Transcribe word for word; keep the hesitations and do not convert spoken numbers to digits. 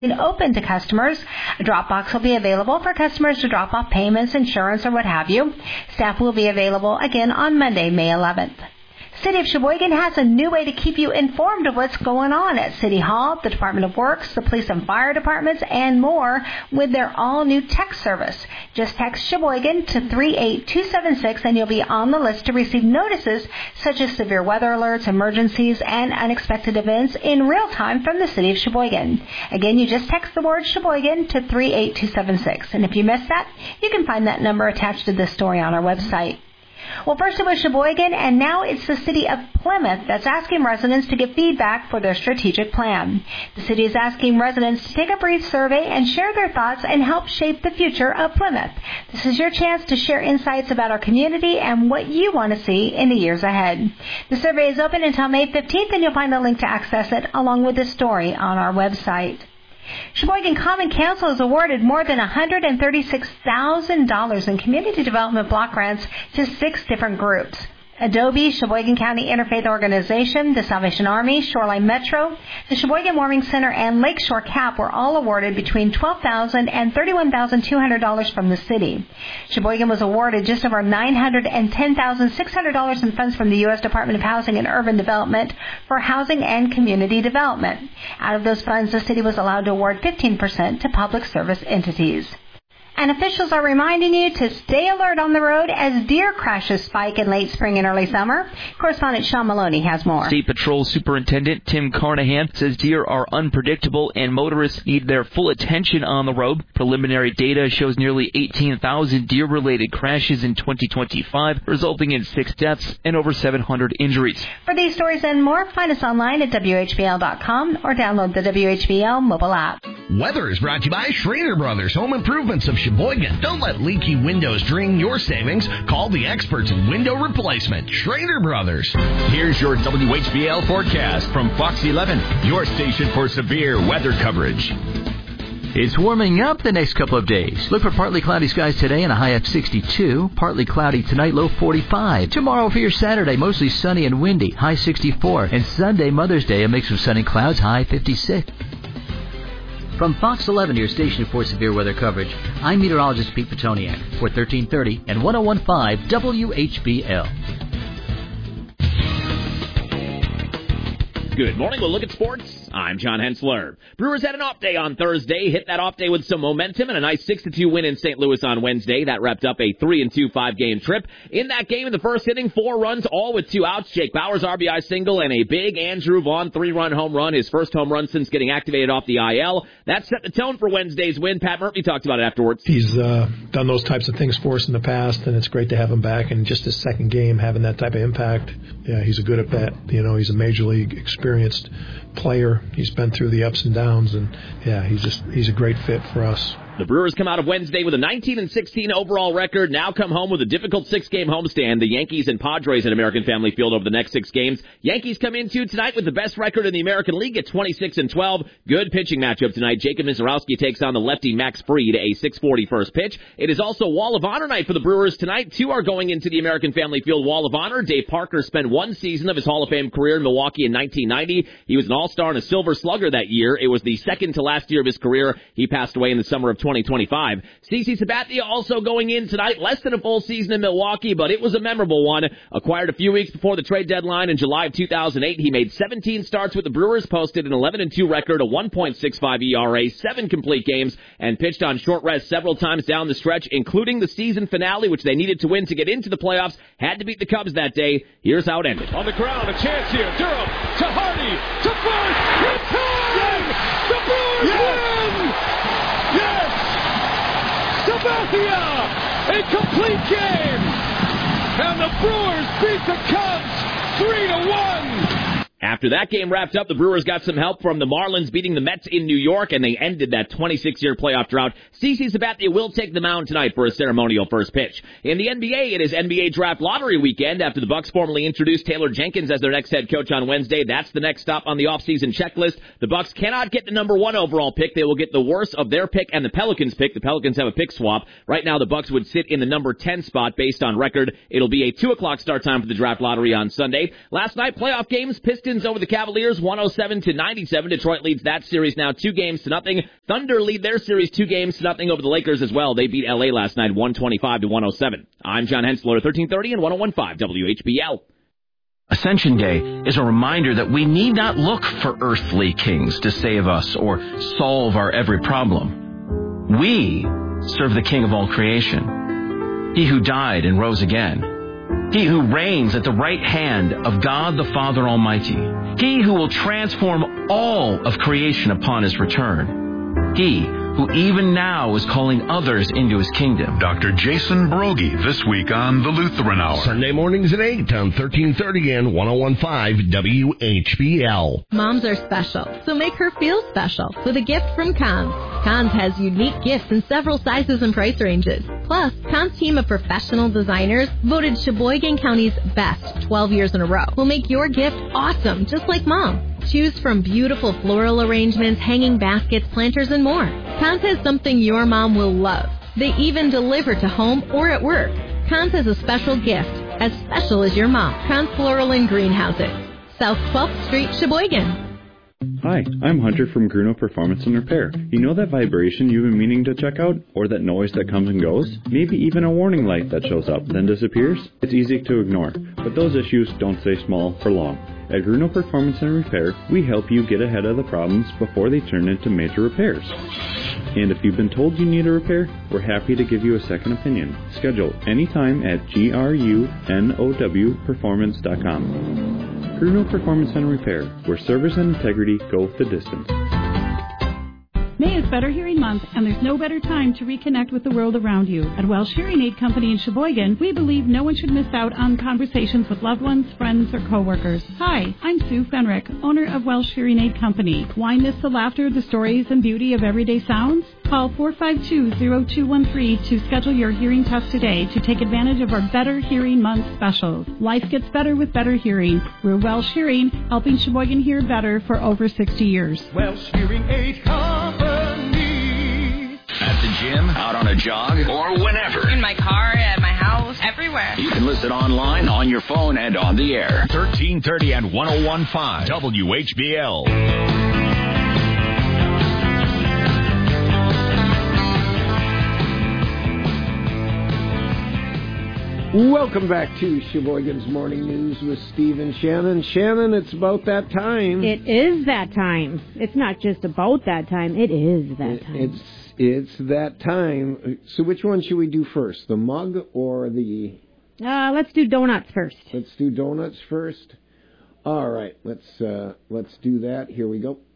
open to customers. A drop box will be available for customers to drop off payments, insurance, or what have you. Staff will be available again on Monday, May eleventh. City of Sheboygan has a new way to keep you informed of what's going on at City Hall, the Department of Works, the Police and Fire Departments, and more with their all-new text service. Just text Sheboygan to three eight two seven six and you'll be on the list to receive notices such as severe weather alerts, emergencies, and unexpected events in real time from the City of Sheboygan. Again, you just text the word Sheboygan to three eight two seven six. And if you missed that, you can find that number attached to this story on our website. Well, first it was Sheboygan, and now it's the city of Plymouth that's asking residents to give feedback for their strategic plan. The city is asking residents to take a brief survey and share their thoughts and help shape the future of Plymouth. This is your chance to share insights about our community and what you want to see in the years ahead. The survey is open until May fifteenth, and you'll find a link to access it along with the story on our website. Sheboygan Common Council has awarded more than one hundred thirty-six thousand dollars in community development block grants to six different groups. Adobe, Sheboygan County Interfaith Organization, the Salvation Army, Shoreline Metro, the Sheboygan Warming Center, and Lakeshore CAP were all awarded between twelve thousand dollars and thirty-one thousand two hundred dollars from the city. Sheboygan was awarded just over nine hundred ten thousand six hundred dollars in funds from the U S Department of Housing and Urban Development for housing and community development. Out of those funds, the city was allowed to award fifteen percent to public service entities. And officials are reminding you to stay alert on the road as deer crashes spike in late spring and early summer. Correspondent Sean Maloney has more. State Patrol Superintendent Tim Carnahan says deer are unpredictable and motorists need their full attention on the road. Preliminary data shows nearly eighteen thousand deer-related crashes in twenty twenty-five, resulting in six deaths and over seven hundred injuries. For these stories and more, find us online at W H B L dot com or download the W H B L mobile app. Weather is brought to you by Schrader Brothers Home Improvements of Sheboygan. Don't let leaky windows drain your savings. Call the experts in window replacement, Schrader Brothers. Here's your W H B L forecast from Fox eleven, your station for severe weather coverage. It's warming up the next couple of days. Look for partly cloudy skies today and a high of sixty-two. Partly cloudy tonight, low forty-five. Tomorrow for your Saturday, mostly sunny and windy, high sixty-four. And Sunday, Mother's Day, a mix of sun and clouds, high fifty-six. From Fox eleven, your station for severe weather coverage, I'm meteorologist Pete Petoniak for thirteen thirty and one oh one point five W H B L. Good morning. We'll look at sports. I'm John Hensler. Brewers had an off day on Thursday, hit that off day with some momentum and a nice six to two win in Saint Louis on Wednesday. That wrapped up a three and two five-game trip. In that game, in the first inning, four runs, all with two outs. Jake Bauers' R B I single and a big Andrew Vaughn three-run home run, his first home run since getting activated off the I L. That set the tone for Wednesday's win. Pat Murphy talked about it afterwards. He's uh, done those types of things for us in the past, and it's great to have him back. And just his second game, having that type of impact, yeah, he's a good at bat. You know, he's a major league experienced player. He's been through the ups and downs, and yeah, he's just he's a great fit for us. The Brewers come out of Wednesday with a nineteen and sixteen overall record, now come home with a difficult six-game homestand. The Yankees and Padres at American Family Field over the next six games. Yankees come into tonight with the best record in the American League at twenty-six and twelve. Good pitching matchup tonight. Jacob Mizorowski takes on the lefty Max Fried, a six forty first pitch. It is also Wall of Honor night for the Brewers tonight. Two are going into the American Family Field Wall of Honor. Dave Parker spent one season of his Hall of Fame career in Milwaukee in nineteen ninety. He was an All-Star and a Silver Slugger that year. It was the second to last year of his career. He passed away in the summer of twenty twenty-five. CeCe Sabathia also going in tonight. Less than a full season in Milwaukee, but it was a memorable one. Acquired a few weeks before the trade deadline in July of two thousand eight. He made seventeen starts with the Brewers, posted an eleven and two record, a one point six five E R A, seven complete games, and pitched on short rest several times down the stretch, including the season finale, which they needed to win to get into the playoffs. Had to beat the Cubs that day. Here's how it ended. On the ground, a chance here. Durham to Hardy to first. It's time! Yes! The Brewers yes! win! Yes! Sabathia, a complete game, and the Brewers beat the Cubs three to one. After that game wrapped up, the Brewers got some help from the Marlins beating the Mets in New York, and they ended that twenty-six-year playoff drought. CeCe Sabathia will take the mound tonight for a ceremonial first pitch. In the N B A, it is N B A Draft Lottery weekend after the Bucks formally introduced Taylor Jenkins as their next head coach on Wednesday. That's the next stop on the offseason checklist. The Bucks cannot get the number one overall pick. They will get the worst of their pick and the Pelicans' pick. The Pelicans have a pick swap. Right now, the Bucks would sit in the number ten spot based on record. It'll be a two o'clock start time for the Draft Lottery on Sunday. Last night, playoff games, Pistons Pistons over the Cavaliers, one oh seven to ninety-seven. Detroit leads that series now two games to nothing. Thunder lead their series two games to nothing over the Lakers as well. They beat L A last night, one twenty-five to one oh seven. I'm John Hensler, thirteen thirty and one oh one point five W H B L. Ascension Day is a reminder that we need not look for earthly kings to save us or solve our every problem. We serve the King of all creation, He who died and rose again, He who reigns at the right hand of God the Father Almighty, He who will transform all of creation upon His return, He who even now is calling others into His kingdom. Doctor Jason Brogy, this week on the Lutheran Hour. Sunday mornings at eight on thirteen thirty and one oh one point five W H B L. Moms are special, so make her feel special with a gift from Cons. Cons has unique gifts in several sizes and price ranges. Plus, Cons' team of professional designers voted Sheboygan County's best twelve years in a row will make your gift awesome, just like Mom. Choose from beautiful floral arrangements, hanging baskets, planters, and more. Cons has something your mom will love. They even deliver to home or at work. Cons has a special gift, as special as your mom. Cons Floral and Greenhouses, South twelfth Street, Sheboygan. Hi, I'm Hunter from Gruno Performance and Repair. You know that vibration you've been meaning to check out? Or that noise that comes and goes? Maybe even a warning light that shows up, then disappears? It's easy to ignore, but those issues don't stay small for long. At Gruno Performance and Repair, we help you get ahead of the problems before they turn into major repairs. And if you've been told you need a repair, we're happy to give you a second opinion. Schedule anytime at G R U N O W performance dot com. Gruno Performance and Repair, where service and integrity go the distance. May is Better Hearing Month, and there's no better time to reconnect with the world around you. At Welsh Hearing Aid Company in Sheboygan, we believe no one should miss out on conversations with loved ones, friends, or coworkers. Hi, I'm Sue Fenrick, owner of Welsh Hearing Aid Company. Why miss the laughter, the stories, and beauty of everyday sounds? Call four five two, zero two one three to schedule your hearing test today to take advantage of our Better Hearing Month specials. Life gets better with better hearing. We're Welsh Hearing, helping Sheboygan hear better for over sixty years. Welsh Hearing Aid Company. At the gym, out on a jog, or whenever. In my car, at my house, everywhere. You can listen online, on your phone, and on the air. thirteen thirty and one oh one point five W H B L. Welcome back to Sheboygan's Morning News with Steve and Shannon. Shannon, it's about that time. It is that time. It's not just about that time. It is that time. It's it's that time. So which one should we do first, the mug or the... Uh, let's do donuts first. Let's do donuts first. All right, let's uh, let's do that. Here we go.